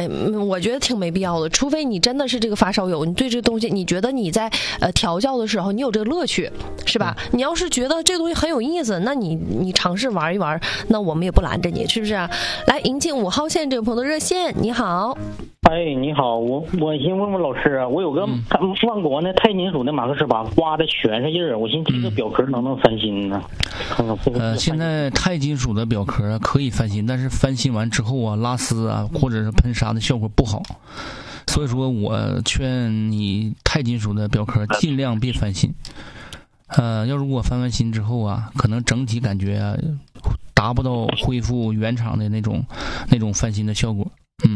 我觉得挺没必要的，除非你真的是这个发烧友，你对这个东西，你觉得你在调教的时候你有这个乐趣，是吧？你要是觉得这个东西很有意思，那你尝试玩一玩，那我们也不拦着你，是不是啊？来，迎进5号线这位朋友的热线，你好。 哎，你好，我先问问老师啊，我有个万国那钛金属的马克斯8刮的全是印儿，我寻思这个表壳能不能翻新呢？看看现在钛金属的表壳可以翻新，但是翻新完之后啊，拉丝啊或者是喷砂的效果不好，所以说我劝你钛金属的表壳尽量别翻新。如果翻完新之后啊，可能整体感觉啊达不到恢复原厂的那种翻新的效果。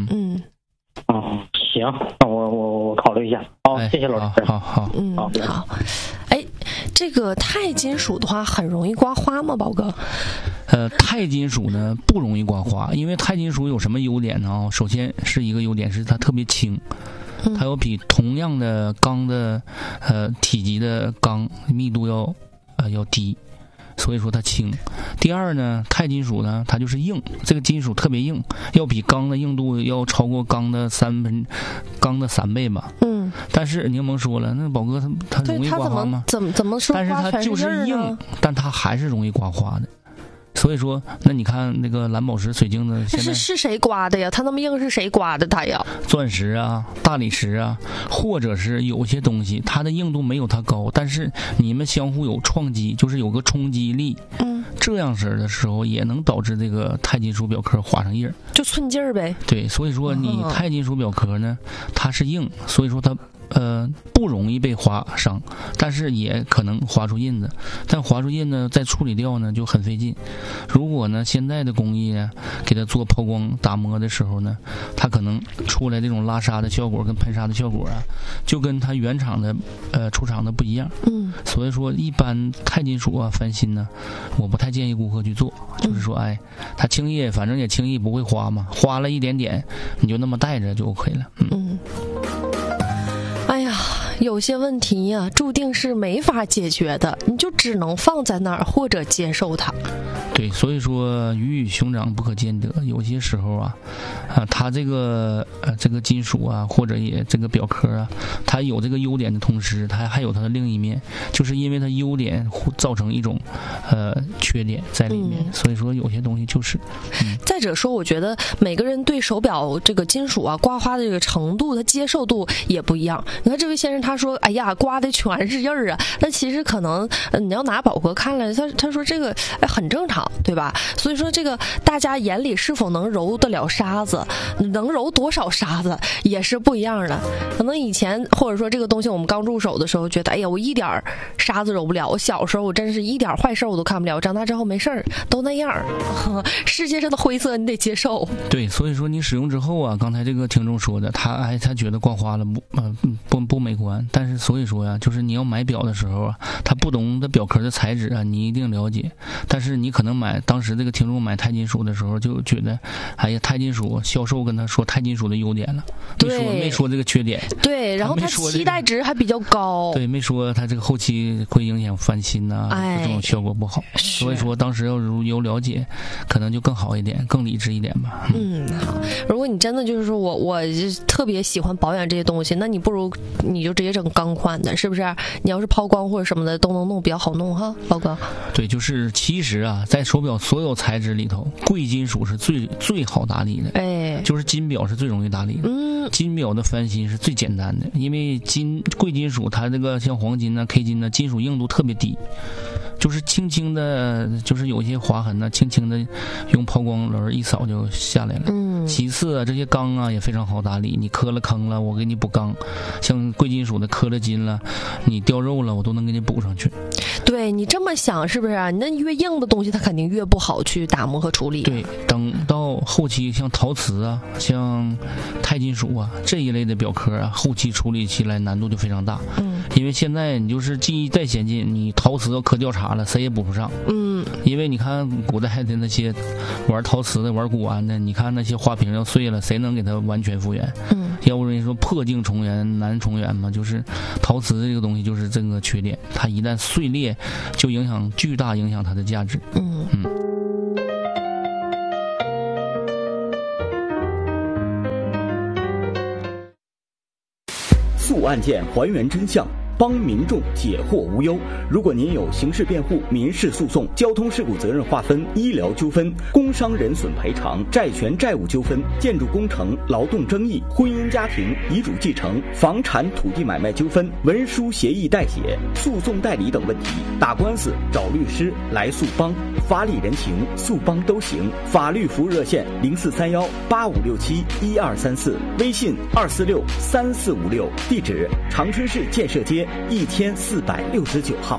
行，那我考虑一下。好，谢谢老师。 好。 好。哎，这个钛金属的话很容易刮花吗，宝哥？ 钛金属呢不容易刮花，因为钛金属有什么优点呢？首先是一个优点是它特别轻，它要比同样的钢的体积的钢密度要低。所以说它轻。第二呢，钛金属呢，它就是硬，这个金属特别硬，要比钢的硬度要超过钢的3倍吧。但是柠檬说了，那宝哥他容易刮花吗？ 怎么说？ 但是它就是硬，但它还是容易刮花的。所以说，那你看那个蓝宝石水晶的，现在是谁刮的呀？它那么硬是谁刮的它呀？ 钻石啊、大理石啊，或者是有些东西，它的硬度没有它高，但是你们相互有撞击，就是有个冲击力，这样式的时候也能导致这个钛金属表壳划上印儿， 就寸劲儿呗。 对，所以说你钛金属表壳呢，它是硬，所以说它不容易被划伤，但是也可能划出印子。但划出印呢，再处理掉呢就很费劲。如果呢现在的工艺呢，给它做抛光打磨的时候呢，它可能出来这种拉砂的效果跟喷砂的效果啊，就跟它原厂的出厂的不一样。所以说一般钛金属啊翻新呢，我不太建议顾客去做。就是说，它轻易反正也轻易不会花嘛，花了一点点，你就那么带着就 OK 了。 哎呀，有些问题呀，注定是没法解决的，你就只能放在那儿或者接受它。 对，所以说鱼与熊掌不可兼得。有些时候它这个金属啊，或者也这个表壳啊，它有这个优点的同时，它还有它的另一面，就是因为它优点造成一种缺点在里面。所以说有些东西就是。 再者说，我觉得每个人对手表这个金属啊刮花的这个程度，它接受度也不一样。你看这位先生他说，哎呀，刮的全是印儿啊，那其实可能你要拿宝格看了，他说这个很正常。对吧？所以说这个大家眼里是否能揉得了沙子，能揉多少沙子也是不一样的。可能以前或者说这个东西我们刚入手的时候觉得，哎呀，我一点沙子揉不了。我小时候我真是一点坏事我都看不了，长大之后没事儿都那样。世界上的灰色你得接受。 对，所以说你使用之后啊，刚才这个听众说的，他觉得刮花了不美观。但是所以说呀，就是你要买表的时候啊，他不懂的表壳的材质啊，你一定了解。但是你可能当时这个听众买钛金属的时候就觉得，哎呀，钛金属销售跟他说钛金属的优点了，没说这个缺点。 对，然后它期待值还比较高。 对，没说它这个后期会影响翻新呐，这种效果不好。所以说当时要有了解，可能就更好一点，更理智一点吧。 好。如果你真的就是说我特别喜欢保养这些东西，那你不如你就直接整钢宽的，是不是？你要是抛光或者什么的都能弄，比较好弄哈，宝哥。 对，就是其实啊，在手表所有材质里头，贵金属是最好打理的。就是金表是最容易打理的。金表的翻新是最简单的，因为贵金属它这个像黄金啊、K 金啊，金属硬度特别低，就是轻轻的，就是有一些划痕呢，轻轻的用抛光轮一扫就下来了。其次啊，这些钢啊也非常好打理，你磕了坑了，我给你补钢；像贵金属的磕了筋了，你掉肉了，我都能给你补上去。 对，你这么想是不是啊？你那越硬的东西，它肯定越不好去打磨和处理。 对，等到后期像陶瓷啊、像钛金属啊这一类的表壳啊，后期处理起来难度就非常大。因为现在你就是技艺再先进，你陶瓷要磕掉茬了，谁也补不上。因为你看古代的那些玩陶瓷的、玩古玩的，你看那些花瓶要碎了，谁能给它完全复原？要不人家说破镜重圆难重圆嘛，就是陶瓷这个东西就是这个缺点，它一旦碎裂，就巨大影响它的价值。 速案件，还原真相，帮民众解惑无忧。如果您有刑事辩护、民事诉讼、交通事故责任划分、医疗纠纷、工伤人损赔偿、债权债务纠纷、建筑工程、劳动争议、婚姻家庭、遗嘱继承、房产土地买卖纠纷、文书协议代写、诉讼代理等问题，打官司找律师来速帮，法理人情速帮都行。法律服务热线043185671234，微信2463456，地址长春市建设街1469号。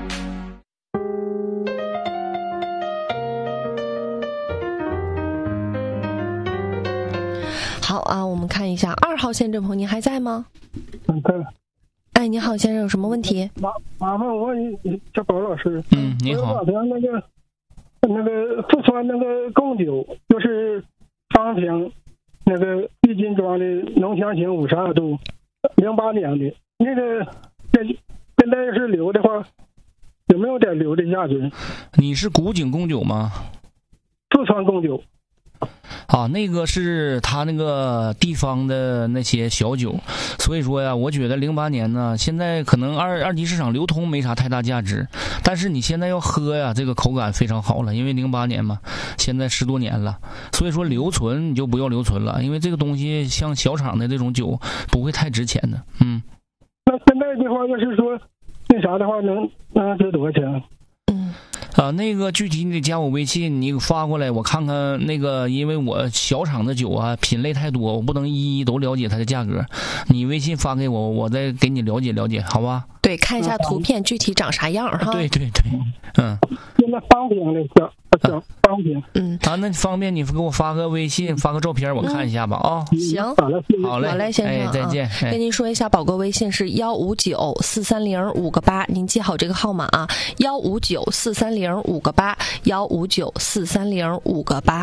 好啊，我们看一下2号线这朋友，您还在吗？ 对。 哎，你好，先生，有什么问题？ 麻烦我问一下宝老师。 你好。 那个四川那个贡酒，就是方瓶，那个郁金装的浓香型52度，08年的，那个现在是留的话，有没有点留的价值？ 你是古井贡酒吗？ 四川贡酒。 啊，那个是他那个地方的那些小酒，所以说呀，我觉得08年呢，现在可能二级市场流通没啥太大价值，但是你现在要喝呀，这个口感非常好了，因为08年嘛，现在10多年了，所以说留存你就不要留存了，因为这个东西像小厂的这种酒不会太值钱的。 那现在的话，要是说那啥的话，能值多少钱？ 那个具体你得加我微信，你发过来我看看那个，因为我小厂的酒啊品类太多，我不能一一都了解它的价格。你微信发给我，我再给你了解了解，好吧？ 对，看一下图片具体长啥样哈。 对， 现在方瓶的小方瓶。 那方便你给我发个微信，发个照片，我看一下吧啊。 行， 好嘞， 好嘞，先生， 再见。 跟您说一下，宝哥微信是1594305个8，您记好这个号码啊，1594305个8，1594305个8。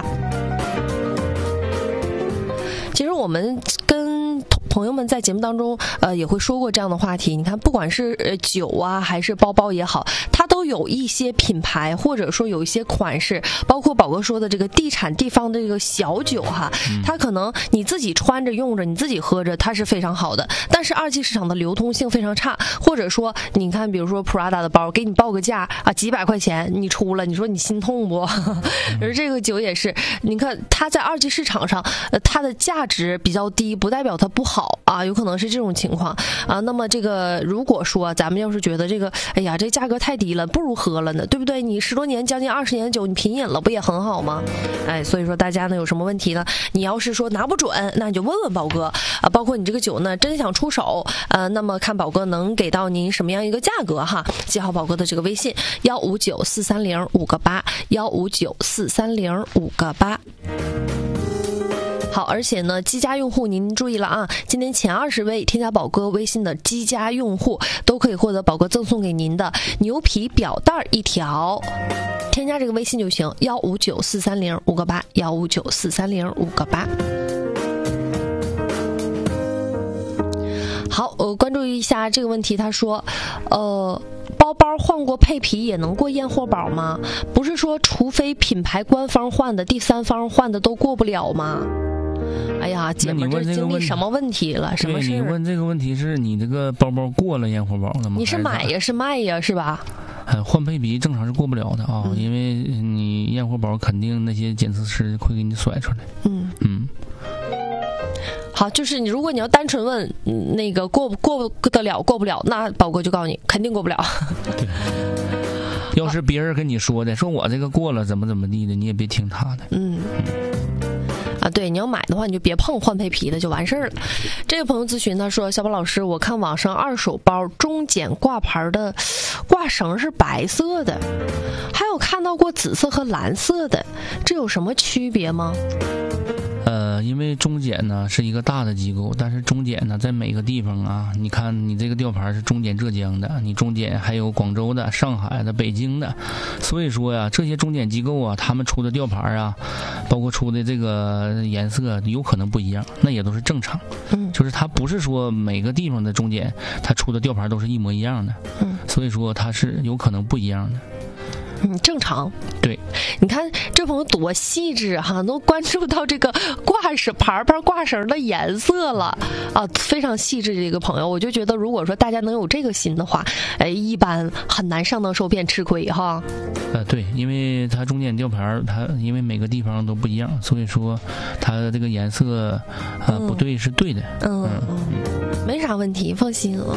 其实我们跟朋友们在节目当中也会说过这样的话题，你看不管是酒啊还是包包也好，它都有一些品牌或者说有一些款式，包括宝哥说的这个地产地方的这个小酒哈，它可能你自己穿着用着你自己喝着它是非常好的，但是二级市场的流通性非常差，或者说你看比如说 Prada 的包给你报个价啊几百块钱你出了，你说你心痛不？而这个酒也是，你看它在二级市场上它的价值比较低，不代表它不好啊，有可能是这种情况啊。那么这个如果说咱们要是觉得这个哎呀这价格太低了，不如喝了呢，对不对？你10多年将近20年的酒你品饮了不也很好吗？哎，所以说大家呢有什么问题呢，你要是说拿不准，那你就问问宝哥啊，包括你这个酒呢真想出手那么看宝哥能给到您什么样一个价格哈，记好宝哥的这个微信1594305个8，1594305个8。好，而且呢，机加用户您注意了啊！今天前20位添加宝哥微信的机加用户都可以获得宝哥赠送给您的牛皮表带1条。添加这个微信就行，1594305个8，1594305个8。好，关注一下这个问题，他说，包包换过配皮也能过验货宝吗？不是说除非品牌官方换的，第三方换的都过不了吗？哎呀，姐们，这经历什么问题了？什么事？ 你问这个问题是你这个包包过了验货宝了吗？ 你是买呀，是卖呀，是吧？ 换配皮正常是过不了的啊，因为你验货宝肯定那些检测师会给你甩出来。 好，就是如果你要单纯问那个过得了过不了，那宝哥就告诉你肯定过不了。 对，要是别人跟你说的，说我这个过了怎么地的，你也别听他的。 对，你要买的话你就别碰换配皮的就完事儿了。这个朋友咨询他说，小宝老师，我看网上二手包中剪挂牌的挂绳是白色的，还有看到过紫色和蓝色的，这有什么区别吗？ 因为中检呢是一个大的机构，但是中检呢在每个地方啊，你看你这个吊牌是中检浙江的，你中检还有广州的、上海的、北京的，所以说呀，这些中检机构啊，他们出的吊牌啊，包括出的这个颜色有可能不一样，那也都是正常。就是它不是说每个地方的中检它出的吊牌都是一模一样的，所以说它是有可能不一样的。 正常。 对， 你看这朋友多细致哈，都关注到这个牌挂绳的颜色了啊，非常细致这个朋友。我就觉得如果说大家能有这个心的话，一般很难上当受骗吃亏哈。 对，因为它中间吊牌，它因为每个地方都不一样，所以说它这个颜色不对是对的。 没啥问题，放心啊。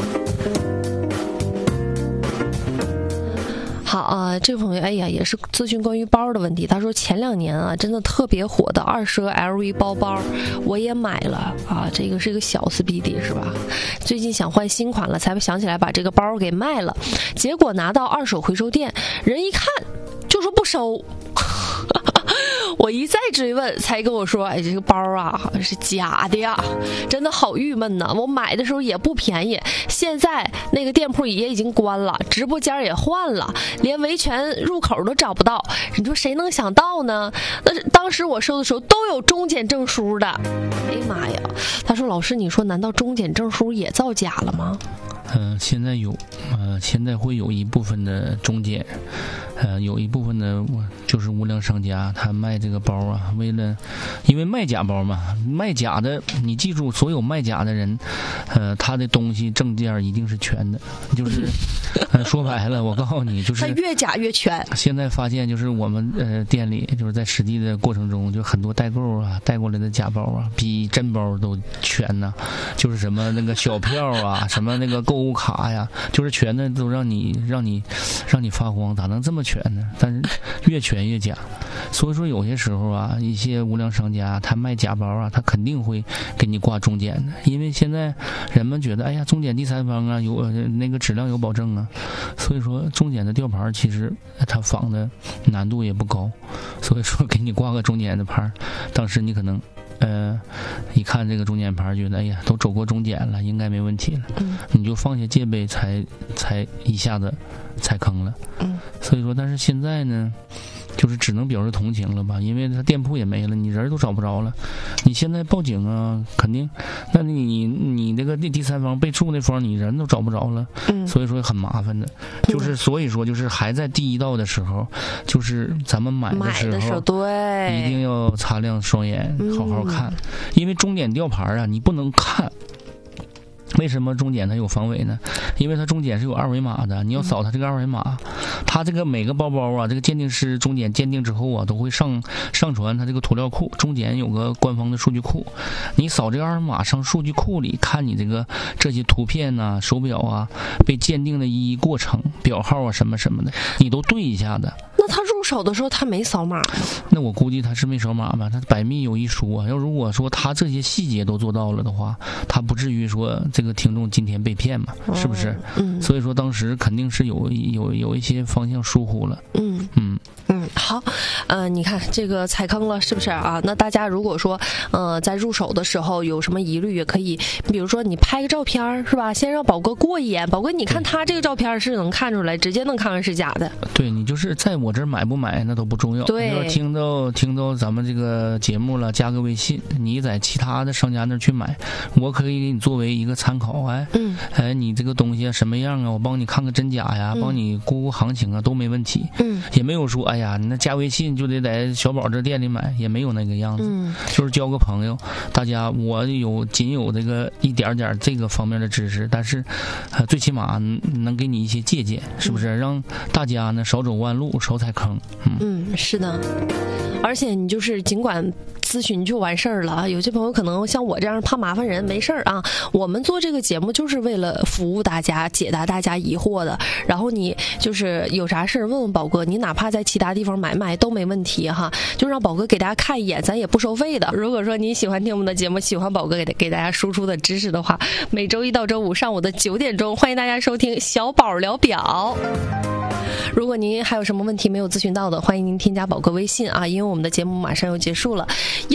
好啊，这个朋友也是咨询关于包的问题。他说前2年啊，真的特别火的20个 LV 包包，我也买了啊。这个是一个小 speedy 是吧？最近想换新款了，才想起来把这个包给卖了。结果拿到二手回收店，人一看就说不收。我一再追问，才跟我说，这个包啊是假的呀，真的好郁闷呐！我买的时候也不便宜，现在那个店铺也已经关了，直播间也换了，连维权入口都找不到。你说谁能想到呢？那是当时我收的时候都有中检证书的。哎呀妈呀！他说老师，你说难道中检证书也造假了吗？ 现在有，现在会有一部分的中检，有一部分的就是无良商家，他卖这个包啊，因为卖假包嘛，卖假的，你记住，所有卖假的人，他的东西证件一定是全的，就是说白了，我告诉你，就是他越假越全。 现在发现就是我们店里就是在实际的过程中，就很多代购啊带过来的假包啊，比真包都全呢，就是什么那个小票啊，什么那个购物卡呀，就是全的都让你发慌，咋能这么全呢？但是越全越假，所以说有些时候啊，一些无良商家他卖假包啊，他肯定会给你挂中检的，因为现在人们觉得，哎呀，中检第三方啊，有那个质量有保证啊，所以说中检的吊牌其实它仿的难度也不高，所以说给你挂个中检的牌，当时你可能一看这个中检牌，觉得哎呀，都走过中检了，应该没问题了，你就放下戒备，才一下子踩坑了。所以说，但是现在呢，就是只能表示同情了吧，因为他店铺也没了，你人都找不着了，你现在报警啊，肯定，那你那个第三方被触那方，你人都找不着了，所以说很麻烦的，就是所以说就是还在第一道的时候，就是咱们买的时候， 对， 一定要擦亮双眼，好好看，因为中检吊牌啊，你不能看。为什么中检它有防伪呢？因为它中检是有2维码的，你要扫它这个2维码，它这个每个包包啊，这个鉴定师中检鉴定之后啊，都会上传它这个涂料库，中检有个官方的数据库，你扫这个2维码上数据库里看你这些图片啊、手表啊被鉴定的一过程、表号啊什么什么的，你都对一下的。 那他入手的时候他没扫码吗？ 那我估计他是没扫码吧，他百密有一疏啊。要如果说他这些细节都做到了的话，他不至于说这个听众今天被骗嘛，是不是？所以说当时肯定是有一些方向疏忽了。 好，你看这个踩坑了是不是啊？那大家如果说在入手的时候有什么疑虑，也可以，比如说你拍个照片是吧？先让宝哥过一眼，宝哥你看他这个照片是能看出来，直接能看出是假的。 对，你就是在我这儿买不买那都不重要。 对， 要听到咱们这个节目了，加个微信，你在其他的商家那儿去买，我可以给你作为一个参考。你这个东西什么样啊？我帮你看个真假呀，帮你估估行情啊，都没问题。也没有说哎呀，你那加微信就得在小宝这店里买，也没有那个样子。就是交个朋友，大家我仅有这个一点点这个方面的知识，但是最起码能给你一些借鉴，是不是？让大家呢少走弯路，少踩坑。 是的。而且你就是尽管咨询就完事儿了啊，有些朋友可能像我这样怕麻烦人，没事儿啊。我们做这个节目就是为了服务大家，解答大家疑惑的。然后你就是有啥事儿问问宝哥，你哪怕在其他地方买都没问题哈，就让宝哥给大家看一眼，咱也不收费的。如果说你喜欢听我们的节目，喜欢宝哥给大家输出的知识的话，每周一到周五上午的9点钟，欢迎大家收听小宝聊表。如果您还有什么问题没有咨询到的，欢迎您添加宝哥微信啊，因为我们的节目马上又结束了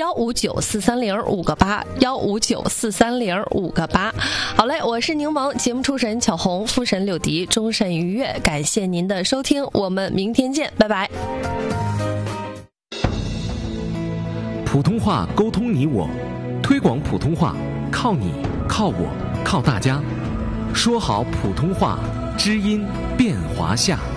，1594305个8，1594305个8。好嘞，我是柠檬，节目初审巧红，复审柳迪，终审愉悦，感谢您的收听，我们明天见，拜拜。 普通话沟通你我，推广普通话靠你靠我靠大家，说好普通话，知音变华夏。